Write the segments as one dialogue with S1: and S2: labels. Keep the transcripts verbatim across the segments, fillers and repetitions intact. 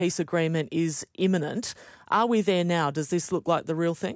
S1: peace agreement is imminent. Are we there now? Does this look like the real thing?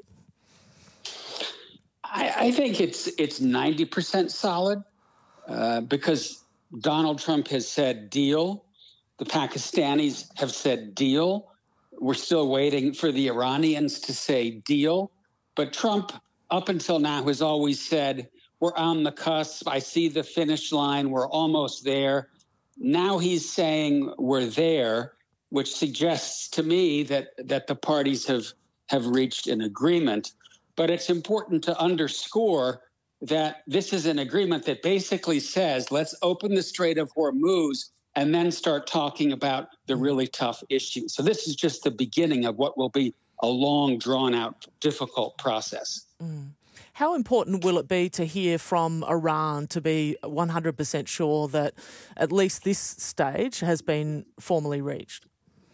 S2: I, I think it's it's ninety percent solid uh, because Donald Trump has said deal. The Pakistanis have said deal. We're still waiting for the Iranians to say deal. But Trump, up until now, has always said, we're on the cusp. I see the finish line. We're almost there. Now he's saying we're there, which suggests to me that, that the parties have, have reached an agreement. But it's important to underscore that this is an agreement that basically says, let's open the Strait of Hormuz and then start talking about the really tough issues. So this is just the beginning of what will be a long, drawn-out, difficult process.
S1: Mm. How important will it be to hear from Iran to be one hundred percent sure that at least this stage has been formally reached?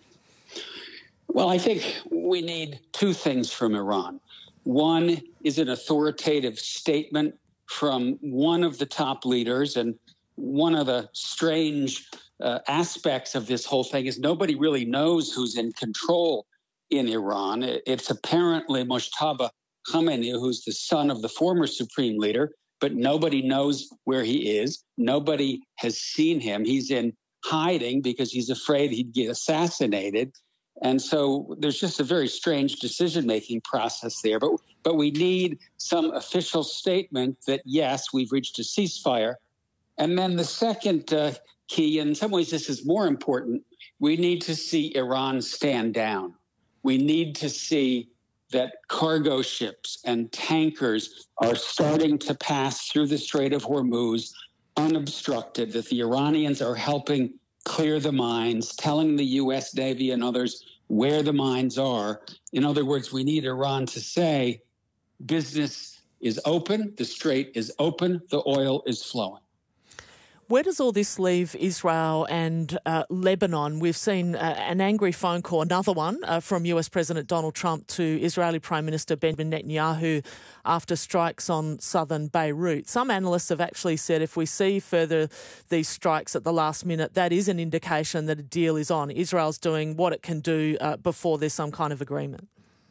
S2: Well, I think we need two things from Iran. One is an authoritative statement from one of the top leaders. And one of the strange uh, aspects of this whole thing is nobody really knows who's in control in Iran. It's apparently Mojtaba Khamenei, who's the son of the former supreme leader, but nobody knows where he is. Nobody has seen him. He's in hiding because he's afraid he'd get assassinated. And so there's just a very strange decision-making process there. But but we need some official statement that, yes, we've reached a ceasefire. And then the second uh, key, in some ways this is more important, we need to see Iran stand down. We need to see that cargo ships and tankers are starting to pass through the Strait of Hormuz unobstructed, that the Iranians are helping clear the mines, telling the U S Navy and others where the mines are. In other words, we need Iran to say, business is open, the strait is open, the oil is flowing.
S1: Where does all this leave Israel and uh, Lebanon? We've seen uh, an angry phone call, another one uh, from U S President Donald Trump to Israeli Prime Minister Benjamin Netanyahu after strikes on southern Beirut. Some analysts have actually said if we see further these strikes at the last minute, that is an indication that a deal is on. Israel's doing what it can do uh, before there's some kind of agreement.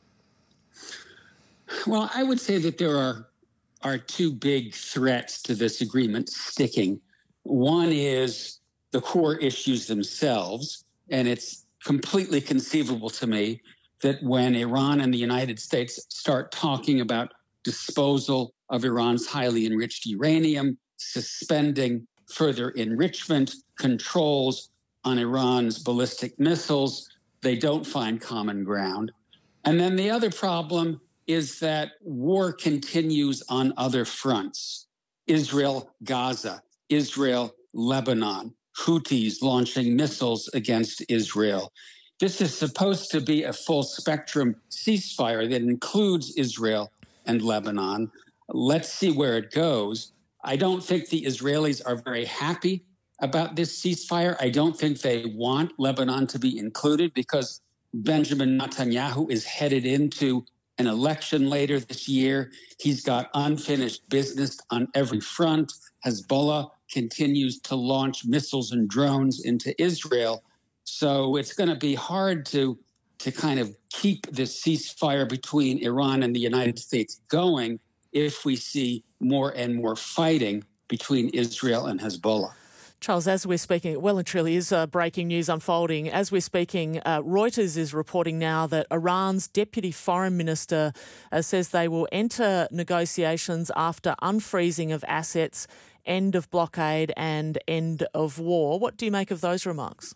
S2: Well, I would say that there are, are two big threats to this agreement sticking. One is the core issues themselves, and it's completely conceivable to me that when Iran and the United States start talking about disposal of Iran's highly enriched uranium, suspending further enrichment, controls on Iran's ballistic missiles, they don't find common ground. And then the other problem is that war continues on other fronts. Israel, Gaza. Israel, Lebanon, Houthis launching missiles against Israel. This is supposed to be a full spectrum ceasefire that includes Israel and Lebanon. Let's see where it goes. I don't think the Israelis are very happy about this ceasefire. I don't think they want Lebanon to be included because Benjamin Netanyahu is headed into an election later this year. He's got unfinished business on every front. Hezbollah continues to launch missiles and drones into Israel. So it's going to be hard to, to kind of keep this ceasefire between Iran and the United States going if we see more and more fighting between Israel and Hezbollah.
S1: Charles, as we're speaking, well and truly is uh, breaking news unfolding. As we're speaking, uh, Reuters is reporting now that Iran's deputy foreign minister uh, says they will enter negotiations after unfreezing of assets, end of blockade and end of war. What do you make of those remarks?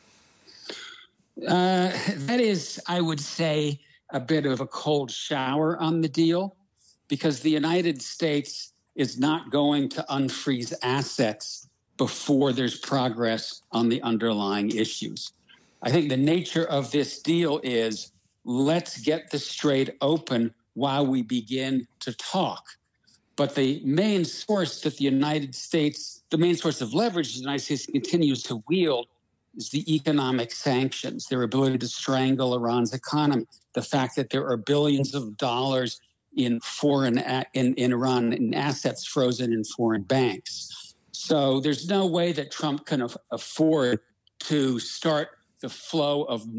S2: Uh, that is, I would say, a bit of a cold shower on the deal because the United States is not going to unfreeze assets before there's progress on the underlying issues. I think the nature of this deal is let's get the strait open while we begin to talk. But the main source that the United States, the main source of leverage the United States continues to wield is the economic sanctions, their ability to strangle Iran's economy, the fact that there are billions of dollars in foreign in, in Iran in assets frozen in foreign banks. So there's no way that Trump can af- afford to start the flow of